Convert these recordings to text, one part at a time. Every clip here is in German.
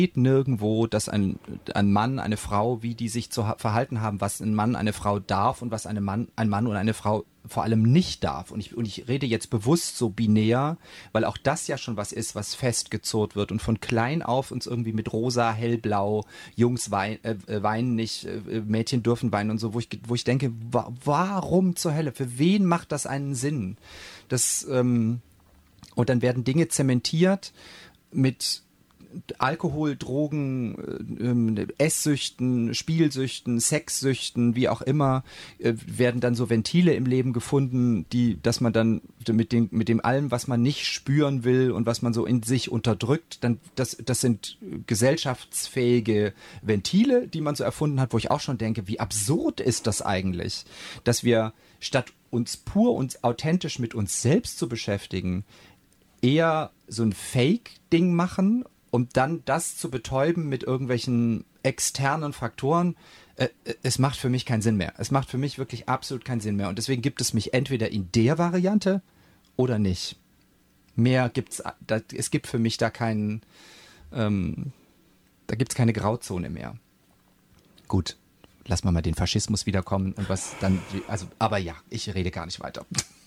nirgendwo, dass ein Mann, eine Frau, wie die sich zu verhalten haben, was ein Mann, eine Frau darf und was ein Mann und eine Frau vor allem nicht darf. Und ich rede jetzt bewusst so binär, weil auch das ja schon was ist, was festgezurrt wird und von klein auf uns irgendwie mit rosa, hellblau, Jungs weinen nicht, Mädchen dürfen weinen und so, wo ich denke, warum zur Hölle? Für wen macht das einen Sinn? Und dann werden Dinge zementiert mit Alkohol, Drogen, Esssüchten, Spielsüchten, Sexsüchten, wie auch immer, werden dann so Ventile im Leben gefunden, dass man dann mit dem allem, was man nicht spüren will und was man so in sich unterdrückt, dann das sind gesellschaftsfähige Ventile, die man so erfunden hat, wo ich auch schon denke, wie absurd ist das eigentlich, dass wir statt uns pur und authentisch mit uns selbst zu beschäftigen, eher so ein Fake-Ding machen, um dann das zu betäuben mit irgendwelchen externen Faktoren. Es macht für mich keinen Sinn mehr. Es macht für mich wirklich absolut keinen Sinn mehr. Und deswegen gibt es mich entweder in der Variante oder nicht. Mehr gibt's, es gibt für mich da keinen, da gibt's keine Grauzone mehr. Gut, lassen wir mal den Faschismus wiederkommen und was dann, aber ja, ich rede gar nicht weiter.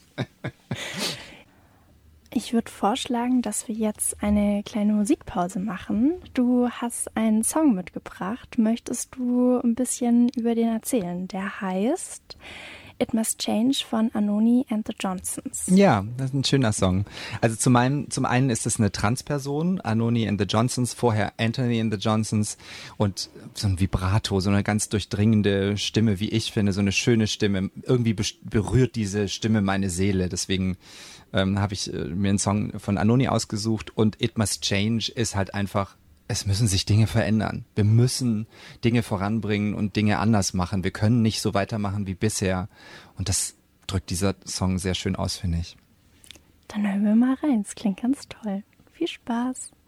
Ich würde vorschlagen, dass wir jetzt eine kleine Musikpause machen. Du hast einen Song mitgebracht. Möchtest du ein bisschen über den erzählen? Der heißt It Must Change von Anoni and the Johnsons. Ja, das ist ein schöner Song. Also zum einen ist es eine Transperson, Anoni and the Johnsons, vorher Anthony and the Johnsons und so ein Vibrato, so eine ganz durchdringende Stimme, wie ich finde, so eine schöne Stimme. Irgendwie berührt diese Stimme meine Seele, deswegen habe ich mir einen Song von Anoni ausgesucht und It Must Change ist halt einfach, es müssen sich Dinge verändern. Wir müssen Dinge voranbringen und Dinge anders machen. Wir können nicht so weitermachen wie bisher. Und das drückt dieser Song sehr schön aus, finde ich. Dann hören wir mal rein. Es klingt ganz toll. Viel Spaß.